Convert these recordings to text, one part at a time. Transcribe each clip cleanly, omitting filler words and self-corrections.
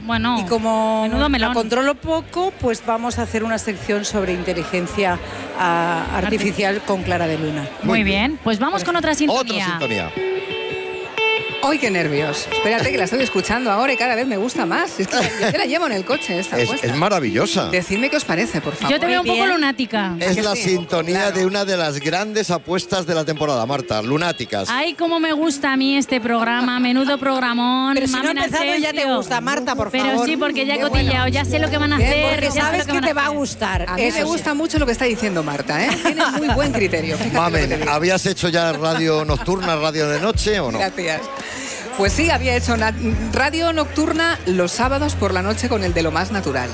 Bueno, y como la controlo poco, pues vamos a hacer una sección sobre inteligencia artificial con Clara de Luna. Muy bien, pues vamos con otra sintonía. Otra sintonía. ¡Ay, qué nervios! Espérate, que la estoy escuchando ahora y cada vez me gusta más. Es que yo la llevo en el coche esta puesta. Es maravillosa. Decidme qué os parece, por favor. Yo te veo un poco lunática. Es la sintonía de una de las grandes apuestas de la temporada, Marta, Lunáticas. Ay, cómo me gusta a mí este programa, menudo programón. Pero si no ha empezado ya te gusta, Marta, por favor. Pero sí, porque ya he cotillado, ya sé lo que van a hacer. Porque sabes que te va a gustar. A mí me gusta mucho lo que está diciendo Marta, ¿eh? Tiene muy buen criterio. Mamen, ¿habías hecho ya radio nocturna, radio de noche o no? Gracias. Pues sí, había hecho radio nocturna los sábados por la noche con el de Lo Más Natural.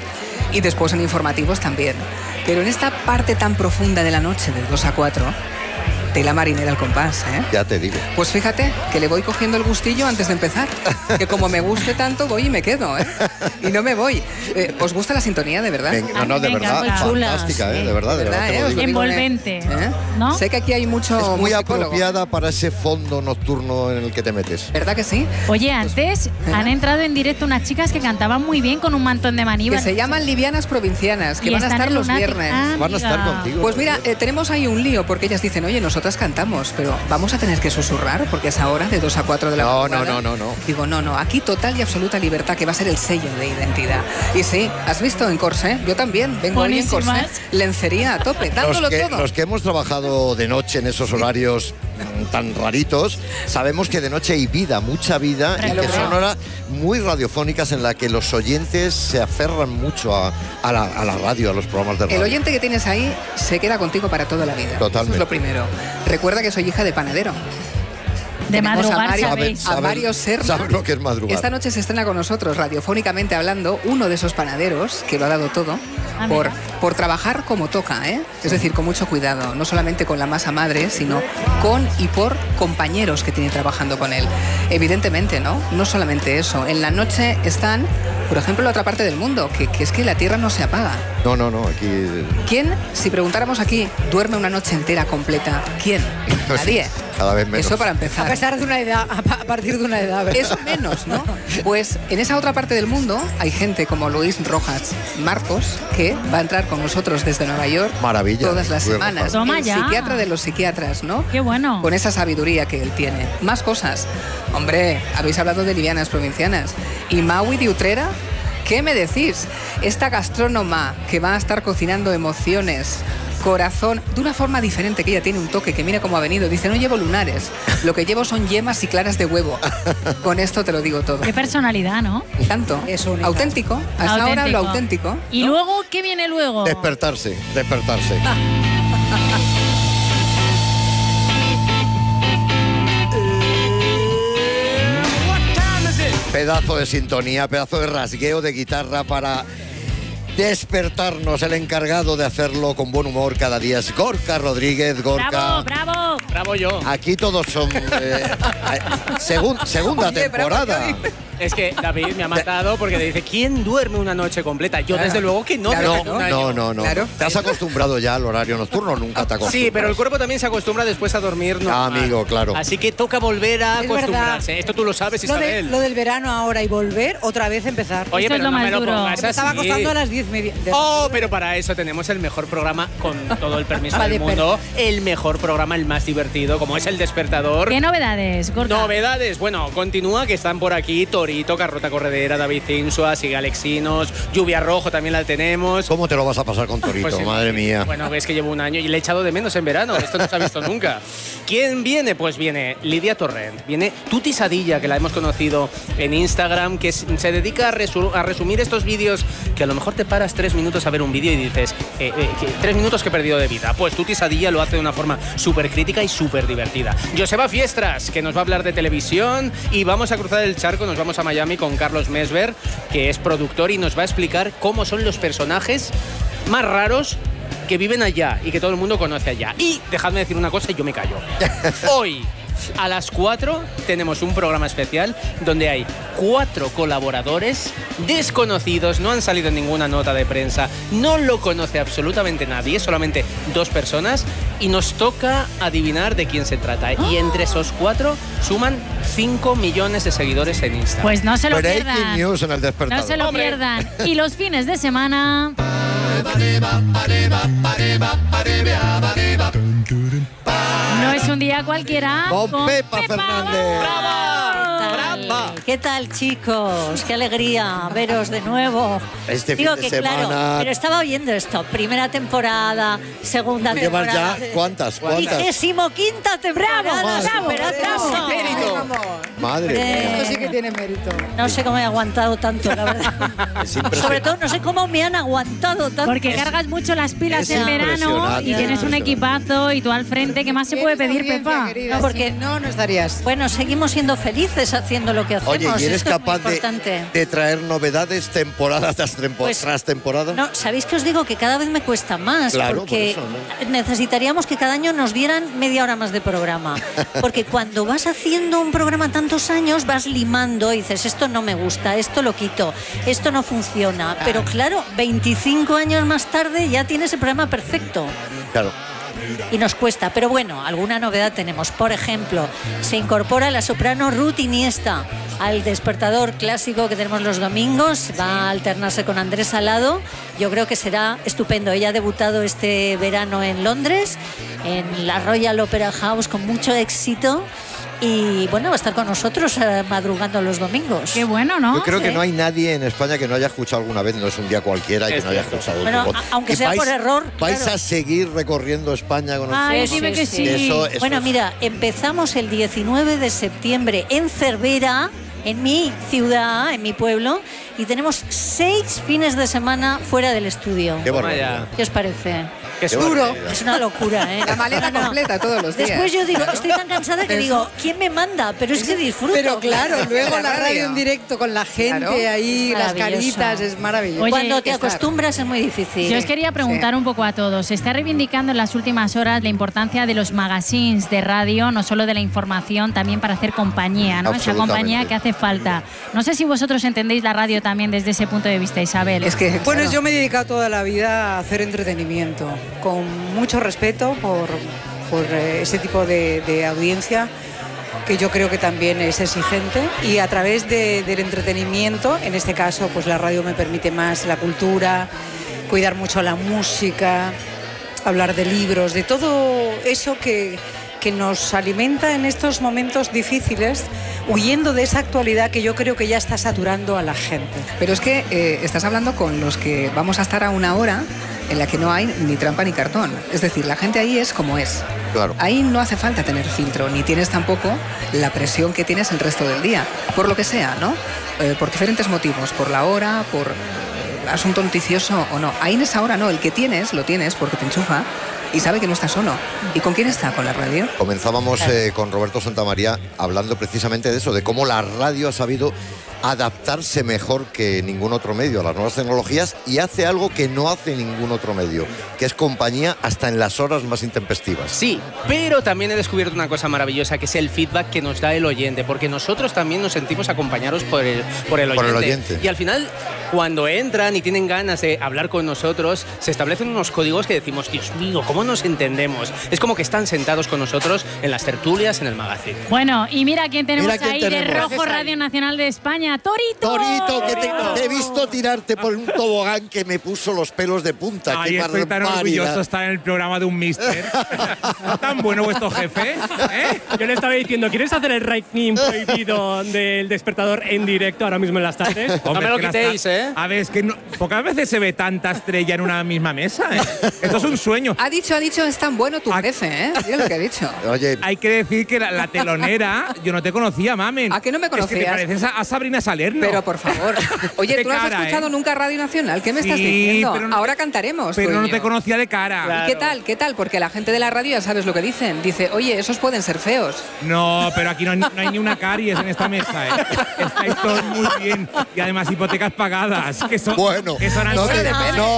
Y después en informativos también. Pero en esta parte tan profunda de la noche, de 2 a 4, tela marinera al compás, ¿eh? Ya te digo. Pues fíjate que le voy cogiendo el gustillo antes de empezar. Que como me guste tanto, voy y me quedo, ¿eh? Y no me voy. ¿Os gusta la sintonía, de verdad? No, de verdad, fantástica, ¿eh? De verdad, te lo digo. Envolvente, ¿no? Sé que aquí hay mucho Es muy musicólogo. apropiada para ese fondo nocturno en el que te metes. ¿Verdad que sí? Oye, antes han entrado en directo unas chicas que cantaban muy bien con un mantón de Que maníbal. se llaman Livianas Provincianas, que van a estar los viernes. Van a estar contigo. Pues mira, tenemos ahí un lío, porque ellas dicen, oye, nosotras cantamos, pero vamos a tener que susurrar, porque es ahora de 2 a 4 de la madrugada. No. Digo, no, aquí total y absoluta libertad, que va a ser el sello de identidad. Y sí, ¿has visto en corsé? Yo también, vengo ahí en corsé. Lencería a tope, dándolo todo. Los que hemos trabajado de noche en esos horarios tan raritos, sabemos que de noche hay vida, mucha vida, y que son horas muy radiofónicas en la que los oyentes se aferran mucho a la radio, a los programas de radio. El oyente que tienes ahí se queda contigo para toda la vida. Totalmente. Eso es lo primero. Recuerda que soy hija de panadero. De madrugar, a Mario Serna. ¿Sabes lo que es madrugar? Esta noche se estrena con nosotros, radiofónicamente hablando, uno de esos panaderos que lo ha dado todo por trabajar como toca, ¿eh? Es decir, con mucho cuidado, no solamente con la masa madre, sino con y por compañeros que tiene trabajando con él. Evidentemente, ¿no? No solamente eso. En la noche están, por ejemplo, la otra parte del mundo, que es que la tierra no se apaga. No, aquí... ¿Quién, si preguntáramos aquí, duerme una noche entera completa? ¿Quién? Nadie. Cada vez menos. Eso para empezar. A pesar de una edad, a partir de una edad, ¿verdad? Eso menos, ¿no? Pues en esa otra parte del mundo hay gente como Luis Rojas Marcos, que va a entrar con nosotros desde Nueva York. Maravilla. Todas las semanas. Toma el ya. psiquiatra de los psiquiatras, ¿no? Qué bueno. Con esa sabiduría que él tiene. Más cosas. Hombre, habéis hablado de Livianas Provincianas. ¿Y Maui de Utrera? ¿Qué me decís? Esta gastrónoma que va a estar cocinando emociones, corazón, de una forma diferente, que ella tiene un toque, que mira cómo ha venido. Dice, no llevo lunares, lo que llevo son yemas y claras de huevo. Con esto te lo digo todo. Qué personalidad, ¿no? Tanto. Es única. Auténtico. Hasta ahora lo auténtico. ¿Y luego qué viene luego? Despertarse. Pedazo de sintonía, pedazo de rasgueo de guitarra para despertarnos. El encargado de hacerlo con buen humor cada día es Gorka Rodríguez. Gorka. Bravo yo. Aquí todos son segunda temporada. Es que David me ha matado porque le dice, ¿quién duerme una noche completa? Yo desde luego que no. Claro, No. Claro. ¿Te has acostumbrado ya al horario nocturno? Nunca te acostumbras. Sí, pero el cuerpo también se acostumbra después a dormir normal. Amigo, claro. Así que toca volver a Es acostumbrarse. verdad. Esto tú lo sabes, Isabel. Lo del verano ahora y volver, otra vez empezar. Oye, Esto es pero lo no me más lo duro. pongas Me estaba así. acostando a las 10:30. Pero para eso tenemos el mejor programa, con todo el permiso Vale, del mundo. El mejor programa, el más divertido, como es El Despertador. ¿Qué novedades, Gorka? Novedades, bueno, continúa, que están por aquí Torito, Carrota Corredera, David Insua, Sigue Alexinos, Lluvia Rojo también la tenemos. ¿Cómo te lo vas a pasar con Torito? Pues sí, Madre mía. Bueno, ves que llevo un año y le he echado de menos en verano. Esto no se ha visto nunca. ¿Quién viene? Pues viene Lidia Torrent. Viene Tuti Sadilla, que la hemos conocido en Instagram, que se dedica a resumir estos vídeos que a lo mejor te paras 3 minutos a ver un vídeo y dices, 3 minutos que he perdido de vida. Pues Tuti Sadilla lo hace de una forma súper crítica y súper divertida. Joseba Fiestras, que nos va a hablar de televisión, y vamos a cruzar el charco, nos vamos a Miami con Carlos Mesver, que es productor y nos va a explicar cómo son los personajes más raros que viven allá y que todo el mundo conoce allá. Y dejadme decir una cosa y yo me callo. Hoy, a las 4, tenemos un programa especial donde hay 4 colaboradores desconocidos, no han salido en ninguna nota de prensa, no lo conoce absolutamente nadie, solamente 2 personas, y nos toca adivinar de quién se trata. Y entre esos 4 suman 5 millones de seguidores en Instagram. Pues no se lo Breaking pierdan. news en el Despertador. No se lo pierdan. Y los fines de semana... No es un día cualquiera. Con Pepa Fernández. ¿Qué tal, chicos? Qué alegría veros de nuevo. Este Digo fin de que semana... claro, pero estaba oyendo esto. Primera temporada, segunda ¿Llevas temporada. ya cuántas? 25ª temporada. ¡Bravo! Superatraso. Madre mía. Esto sí que tiene mérito. No sé cómo he aguantado tanto, la verdad. Es impresionante. Sobre todo, no sé cómo me han aguantado tanto. Porque cargas mucho las pilas es en verano impresionante, y tienes un equipazo y tú al frente. ¿Qué más se puede pedir, Pepa? No, porque no estarías. Bueno, seguimos siendo felices haciendo lo que hacemos. Oye, ¿y eres Esto es muy capaz importante. de traer novedades temporada tras Pues, temporada? No, ¿sabéis que os digo que cada vez me cuesta más? Claro, porque por eso, necesitaríamos que cada año nos dieran media hora más de programa. Porque cuando vas haciendo un programa tantos años, vas limando y dices, esto no me gusta, esto lo quito, esto no funciona. Pero claro, 25 años más tarde ya tienes el programa perfecto. Claro. Y nos cuesta, pero bueno, alguna novedad tenemos. Por ejemplo, se incorpora la soprano Ruth Iniesta al Despertador clásico que tenemos los domingos. Va a alternarse con Andrés Salado. Yo creo que será estupendo. Ella ha debutado este verano en Londres, en la Royal Opera House, con mucho éxito. Y bueno, va a estar con nosotros madrugando los domingos. Qué bueno, ¿no? Yo creo que Sí. no hay nadie en España que no haya escuchado alguna vez, no es un día cualquiera, y que no haya escuchado Bueno, tu voz. aunque ¿Y sea por error, ¿Vais claro. a seguir recorriendo España con Ay, nosotros? dime que sí. Eso Bueno, es- mira, empezamos el 19 de septiembre en Cervera, en mi ciudad, en mi pueblo, y tenemos 6 fines de semana fuera del estudio. Qué Toma barbaridad. ya. ¿Qué os parece? Qué Qué duro. barbaridad. Es una locura, ¿eh? La maleta completa todos los días. Después yo digo, estoy tan cansada que digo, ¿quién me manda? Pero es que disfruto. Pero claro, luego La la radio radio en directo con la gente Claro. ahí, Es las maravilloso. caritas, es maravilloso. Oye, Cuando te estar. acostumbras es muy difícil. Yo os quería preguntar un poco a todos. Se está reivindicando en las últimas horas la importancia de los magazines de radio, no solo de la información, también para hacer compañía, ¿no? Esa Absolutamente. compañía que hace falta. No sé si vosotros entendéis la radio también desde ese punto de vista, Isabel. Es que, Bueno, claro, yo me he dedicado toda la vida a hacer entretenimiento, con mucho respeto por ese tipo de audiencia, que yo creo que también es exigente, y a través del entretenimiento, en este caso, pues la radio me permite más la cultura, cuidar mucho la música, hablar de libros, de todo eso que nos alimenta en estos momentos difíciles, huyendo de esa actualidad que yo creo que ya está saturando a la gente. pero es que estás hablando con los que vamos a estar a una hora en la que no hay ni trampa ni cartón. Es decir, la gente ahí es como es. Claro. Ahí no hace falta tener filtro, ni tienes tampoco la presión que tienes el resto del día, por lo que sea, ¿no? Por diferentes motivos, por la hora, por asunto noticioso o no. Ahí en esa hora no, el que tienes, lo tienes porque te enchufa y sabe que no está solo. ¿Y con quién está? ¿Con la radio? Comenzábamos con Roberto Santamaría hablando precisamente de eso, de cómo la radio ha sabido adaptarse mejor que ningún otro medio a las nuevas tecnologías, y hace algo que no hace ningún otro medio, que es compañía hasta en las horas más intempestivas. Sí, pero también he descubierto una cosa maravillosa, que es el feedback que nos da el oyente, porque nosotros también nos sentimos acompañados por el oyente. Por el oyente. Y al final, cuando entran y tienen ganas de hablar con nosotros, se establecen unos códigos que decimos, Dios mío, ¿cómo nos entendemos? Es como que están sentados con nosotros en las tertulias, en el magazine. Bueno, y mira quién tenemos Mira quién ahí tenemos. de Rojo Radio Nacional de España. ¡Torito! Torito, que te he visto tirarte por un tobogán que me puso los pelos de punta. Ay, ¡Qué estoy tan barbaridad! orgulloso de estar en el programa de un mister. ¿Tan bueno vuestro jefe? ¿Eh? Yo le estaba diciendo, ¿quieres hacer el ranking prohibido del Despertador en directo ahora mismo en las tardes? No me lo es que quitéis, ¿eh? A ver, es que pocas veces se ve tanta estrella en una misma mesa, ¿eh? Esto es un sueño. Ha dicho, es tan bueno tu jefe, ¿eh? Mira lo que ha dicho. Oye, Hay que decir que la telonera, yo no te conocía, mamen. ¿A qué no me Es que te conocías? pareces a Sabrina Salerno. Pero por favor. Oye, De ¿tú no has cara, escuchado ¿eh? nunca Radio Nacional? ¿Qué me estás Sí, diciendo? pero no- Ahora cantaremos. Pero tú y no yo. te conocía de cara. Claro. ¿Y qué tal? ¿Qué tal? Porque la gente de la radio ya sabes lo que dicen. Dice, oye, esos pueden ser feos. No, pero aquí no hay ni una caries en esta mesa, ¿eh? Estáis todos muy bien. Y además hipotecas pagadas. Que son, bueno, que son no, ansias.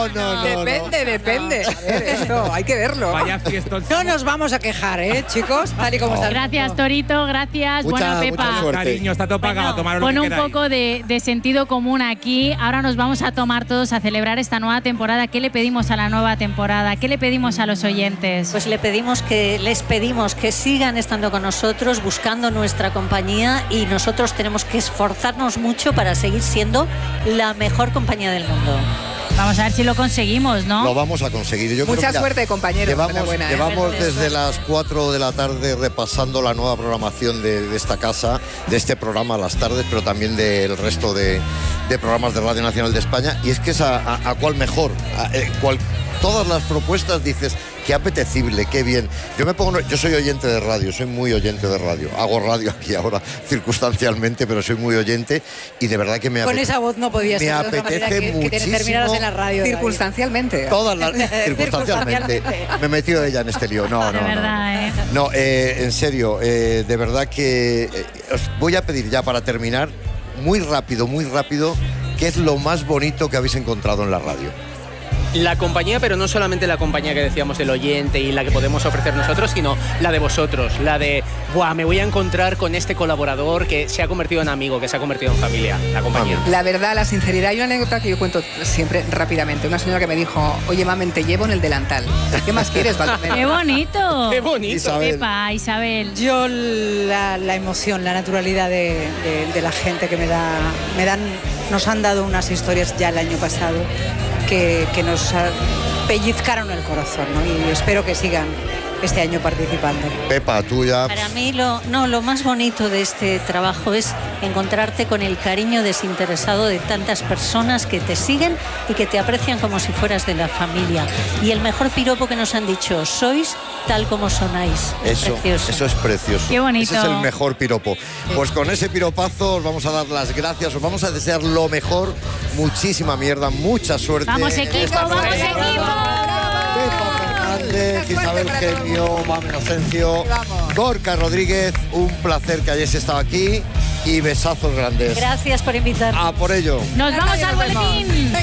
Depende. A ver, esto hay que verlo. Vaya fiestón. No nos vamos a quejar, chicos, tal y como está. Gracias, Torito, gracias. Mucha bueno, Pepa, suerte. Cariño, está todo pagado. bueno, Tomaros lo pon que un queráis. poco de sentido común aquí. ahora nos vamos a tomar todos a celebrar esta nueva temporada. ¿Qué le pedimos a la nueva temporada? ¿Qué le pedimos a los oyentes? Pues les pedimos que sigan estando con nosotros, buscando nuestra compañía, y nosotros tenemos que esforzarnos mucho para seguir siendo la mejor compañía del mundo. Vamos a ver si lo conseguimos, ¿no? Lo vamos a conseguir. Mucha suerte, compañeros. Llevamos desde las 4 de la tarde repasando la nueva programación de esta casa, de este programa a las tardes, pero también del resto de programas de Radio Nacional de España. Y es que es a cuál mejor. Todas las propuestas dices, qué apetecible, qué bien. Yo soy oyente de radio, soy muy oyente de radio. Hago radio aquí ahora circunstancialmente, pero soy muy oyente y de verdad que me apetece. Con esa voz no podías me apetece muchísimo. Que terminaras en la radio. Circunstancialmente. Circunstancialmente. Me he metido ella en este lío. No. No, en serio, de verdad que os voy a pedir ya para terminar, muy rápido, ¿qué es lo más bonito que habéis encontrado en la radio? La compañía, pero no solamente la compañía que decíamos del oyente y la que podemos ofrecer nosotros, sino la de vosotros, la de, me voy a encontrar con este colaborador que se ha convertido en amigo, que se ha convertido en familia, la compañía. La verdad, la sinceridad. Hay una anécdota que yo cuento siempre rápidamente. Una señora que me dijo, oye, mamen, te llevo en el delantal. ¿Qué más quieres, Baldomero? ¡Qué bonito! ¡Qué bonito! Isabel. Yo la emoción, la naturalidad de la gente que nos han dado unas historias ya el año pasado que nos pellizcaron el corazón, ¿no? Y espero que sigan este año participando. Pepa, tuya. Para mí lo más bonito de este trabajo es encontrarte con el cariño desinteresado de tantas personas que te siguen y que te aprecian como si fueras de la familia. Y el mejor piropo que nos han dicho, sois tal como sonáis. Eso es precioso. Qué bonito. Ese es el mejor piropo. Pues con ese piropazo os vamos a dar las gracias, os vamos a desear lo mejor, muchísima mierda, mucha suerte. ¡Vamos equipo, vamos equipo! Isabel Genio, Mame Inocencio, Gorka Rodríguez, un placer que hayáis estado aquí y besazos grandes. Gracias por invitarme. A por ello. Nos vamos al boletín.